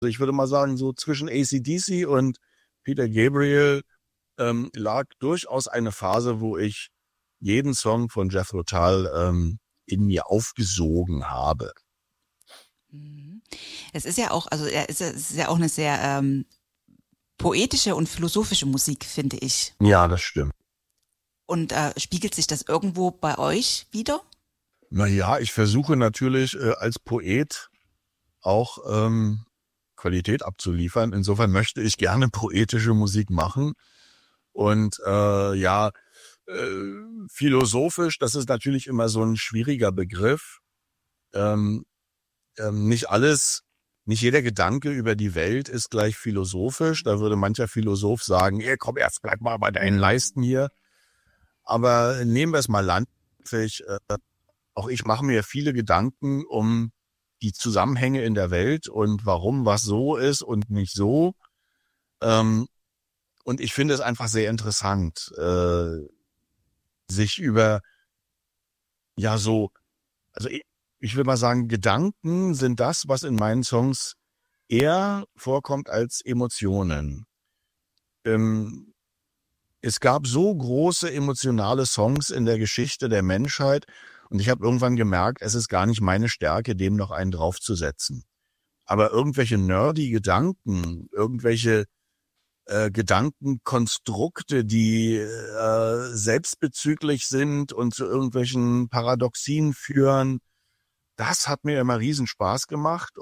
ich würde mal sagen, so zwischen AC/DC und Peter Gabriel lag durchaus eine Phase, wo ich jeden Song von Jethro Tull in mir aufgesogen habe. Mhm. Es ist ja auch, also es ist ja auch eine sehr poetische und philosophische Musik, finde ich. Ja, das stimmt. Und spiegelt sich das irgendwo bei euch wieder? Naja, ich versuche natürlich als Poet auch Qualität abzuliefern. Insofern möchte ich gerne poetische Musik machen. Und philosophisch, das ist natürlich immer so ein schwieriger Begriff. Ähm, nicht alles, nicht jeder Gedanke über die Welt ist gleich philosophisch. Da würde mancher Philosoph sagen, komm erst, bleib mal bei deinen Leisten hier. Aber nehmen wir es mal landläufig. Auch ich mache mir viele Gedanken um die Zusammenhänge in der Welt und warum was so ist und nicht so. Ähm, und ich finde es einfach sehr interessant, sich über, ja so, also ich will mal sagen, Gedanken sind das, was in meinen Songs eher vorkommt als Emotionen. Ähm, Es gab so große emotionale Songs in der Geschichte der Menschheit und ich habe irgendwann gemerkt, es ist gar nicht meine Stärke, dem noch einen draufzusetzen. Aber irgendwelche nerdy Gedanken, irgendwelche Gedankenkonstrukte, die selbstbezüglich sind und zu irgendwelchen Paradoxien führen, das hat mir immer riesen Spaß gemacht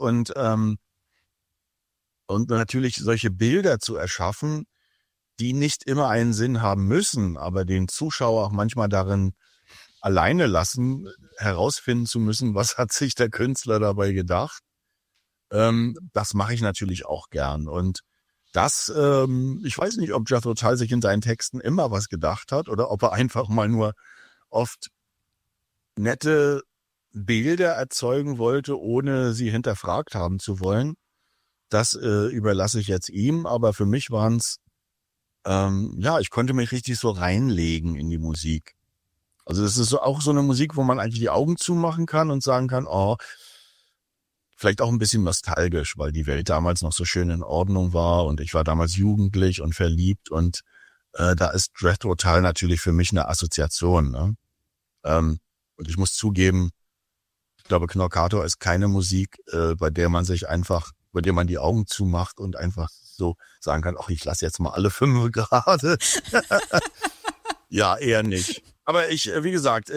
und natürlich solche Bilder zu erschaffen, die nicht immer einen Sinn haben müssen, aber den Zuschauer auch manchmal darin alleine lassen, herausfinden zu müssen, was hat sich der Künstler dabei gedacht. Das mache ich natürlich auch gern. Und ich weiß nicht, ob Jethro Tull sich in seinen Texten immer was gedacht hat oder ob er einfach mal nur oft nette Bilder erzeugen wollte, ohne sie hinterfragt haben zu wollen. Das überlasse ich jetzt ihm, aber für mich waren es ich konnte mich richtig so reinlegen in die Musik. Also das ist so auch so eine Musik, wo man eigentlich die Augen zumachen kann und sagen kann, oh, vielleicht auch ein bisschen nostalgisch, weil die Welt damals noch so schön in Ordnung war und ich war damals jugendlich und verliebt und da ist Jethro Tull natürlich für mich eine Assoziation. Ne? Und ich muss zugeben, ich glaube, Knockator ist keine Musik, bei der man die Augen zumacht und einfach so sagen kann, ach, ich lasse jetzt mal alle fünf gerade. Ja, eher nicht. Aber wie gesagt,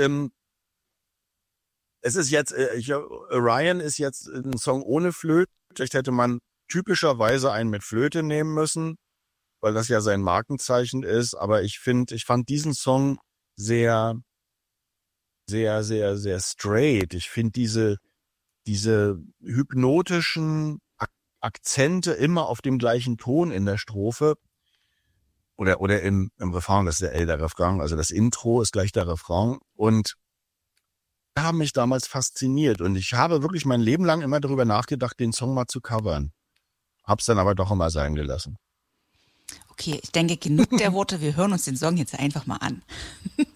es ist jetzt, Orion ist jetzt ein Song ohne Flöte. Vielleicht hätte man typischerweise einen mit Flöte nehmen müssen, weil das ja sein Markenzeichen ist. Aber ich fand diesen Song sehr, sehr, sehr, sehr straight. Ich finde diese hypnotischen Akzente immer auf dem gleichen Ton in der Strophe oder im Refrain, das ist der Refrain, also das Intro ist gleich der Refrain und haben mich damals fasziniert und ich habe wirklich mein Leben lang immer darüber nachgedacht, den Song mal zu covern. Hab's dann aber doch immer sein gelassen. Okay, ich denke, genug der Worte. Wir hören uns den Song jetzt einfach mal an.